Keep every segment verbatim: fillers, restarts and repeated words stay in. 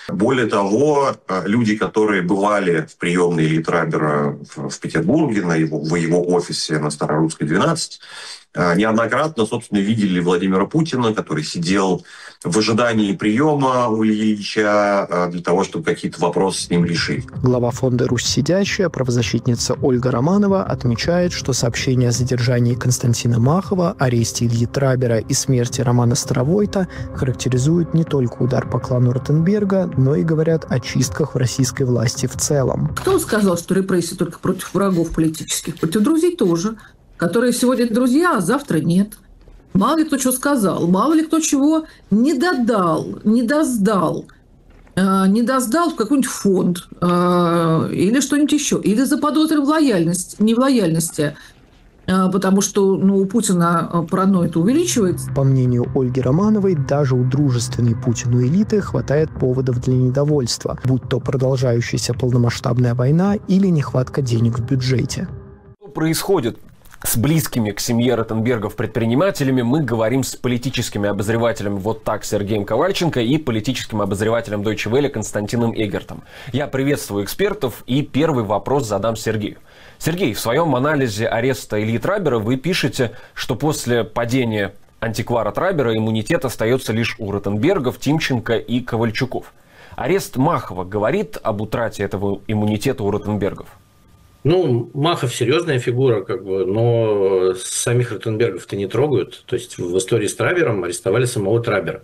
Более того, люди, которые бывали в приемной Литрабера в Петербурге, на его, в его офисе на Старорусской, двенадцать, неоднократно, собственно, видели Владимира Путина, который сидел в ожидании приема у Ильича для того, чтобы какие-то вопросы с ним решить. Глава фонда «Русь сидящая», правозащитница Ольга Романова, отмечает, что сообщение о задержании Константина Махова, аресте Ильи Трабера и смерти Романа Старовойта характеризует не только удар по клану Ротенберга, но и говорят о чистках в российской власти в целом. Кто сказал, что репрессии только против врагов политических? Против друзей тоже, которые сегодня друзья, а завтра нет. Мало ли кто что сказал, мало ли кто чего не додал, не доздал, э, не доздал в какой-нибудь фонд э, или что-нибудь еще, или заподозрил в лояльности, не в лояльности, э, потому что ну, у Путина паранойя увеличивается. По мнению Ольги Романовой, даже у дружественной Путину элиты хватает поводов для недовольства, будь то продолжающаяся полномасштабная война или нехватка денег в бюджете. Что происходит с близкими к семье Ротенбергов предпринимателями, мы говорим с политическими обозревателями вот так Сергеем Ковальченко и политическим обозревателем Deutsche Welle Константином Эгертом. Я приветствую экспертов и первый вопрос задам Сергею. Сергей, в своем анализе ареста Ильи Трабера вы пишете, что после падения антиквара Трабера иммунитет остается лишь у Ротенбергов, Тимченко и Ковальчуков. Арест Махова говорит об утрате этого иммунитета у Ротенбергов? Ну, Махов серьезная фигура, как бы, но самих Ротенбергов-то не трогают. То есть в истории с Трабером арестовали самого Трабера.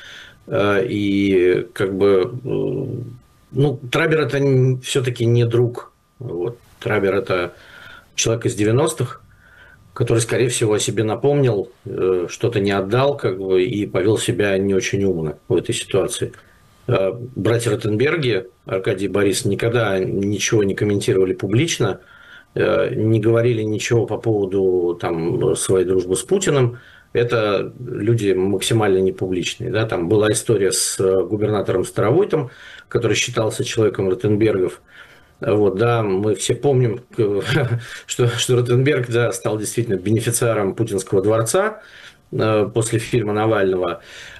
И как бы, ну, Трабер это все-таки не друг. Вот. Трабер это человек из девяностых, который, скорее всего, о себе напомнил, что-то не отдал, как бы, и повел себя не очень умно в этой ситуации. Братья Ротенберги, Аркадий и Борис, никогда ничего не комментировали публично, не говорили ничего по поводу там, своей дружбы с Путиным. Это люди максимально непубличные. Да? Там была история с губернатором Старовойтом, который считался человеком Ротенбергов. Вот, да, мы все помним, что, что Ротенберг да, стал действительно бенефициаром Путинского дворца после фильма Навального.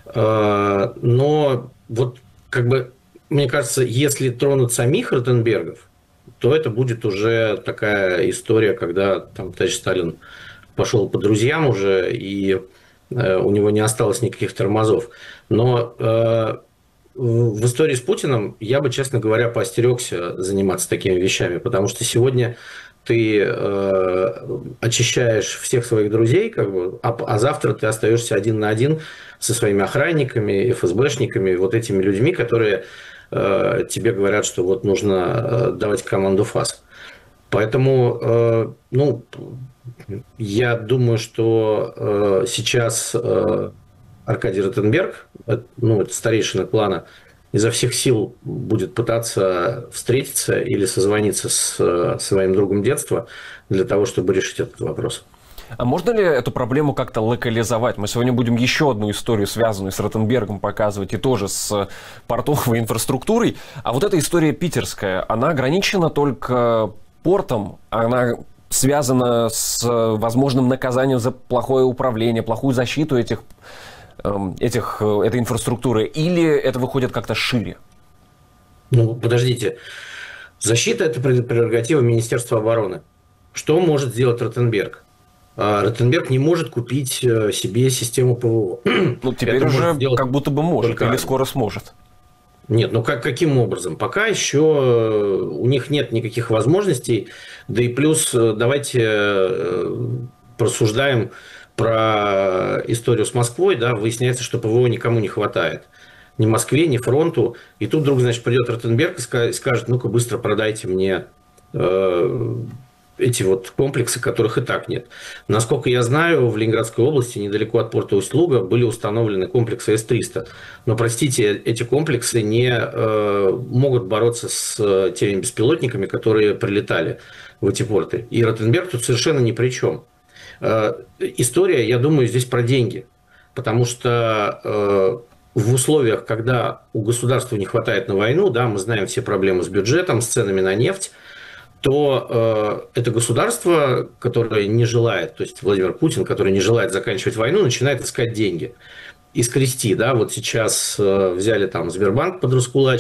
Но вот как бы, мне кажется, если тронут самих Ротенбергов, то это будет уже такая история, когда там товарищ Сталин пошел по друзьям уже, и э, у него не осталось никаких тормозов. Но э, в истории с Путиным я бы, честно говоря, поостерегся заниматься такими вещами, потому что сегодня ты э, очищаешь всех своих друзей, как бы, а, а завтра ты остаешься один на один со своими охранниками, эф эс бэшниками, вот этими людьми, которые э, тебе говорят, что вот нужно э, давать команду ФАС. Поэтому, э, ну, я думаю, что э, сейчас э, Аркадий Ротенберг, э, ну, это старейшина клана, изо всех сил будет пытаться встретиться или созвониться с своим другом детства для того, чтобы решить этот вопрос. А можно ли эту проблему как-то локализовать? Мы сегодня будем еще одну историю, связанную с Ротенбергом, показывать и тоже с портовой инфраструктурой. А вот эта история питерская, она ограничена только портом, она связана с возможным наказанием за плохое управление, плохую защиту этих, этих, этой инфраструктуры, или это выходит как-то шире? Ну, подождите. Защита – это прерогатива Министерства обороны. Что может сделать Ротенберг? Ротенберг не может купить себе систему ПВО. Ну, теперь это уже как будто бы может, или скоро сможет. Нет, ну как, каким образом? Пока еще у них нет никаких возможностей. Да и плюс давайте порассуждаем про историю с Москвой. Да, выясняется, что ПВО никому не хватает. Ни Москве, ни фронту. И тут вдруг, значит, придет Ротенберг и скажет, ну-ка быстро продайте мне э, эти вот комплексы, которых и так нет. Насколько я знаю, в Ленинградской области, недалеко от порта Усть-Луга, были установлены комплексы эс триста. Но, простите, эти комплексы не э, могут бороться с теми беспилотниками, которые прилетали в эти порты. И Ротенберг тут совершенно ни при чем. Э, история, я думаю, здесь про деньги. Потому что э, в условиях, когда у государства не хватает на войну, да, мы знаем все проблемы с бюджетом, с ценами на нефть, то э, это государство, которое не желает, то есть Владимир Путин, который не желает заканчивать войну, начинает искать деньги и скрести. Да, вот сейчас э, взяли там Сбербанк под раскулачивание.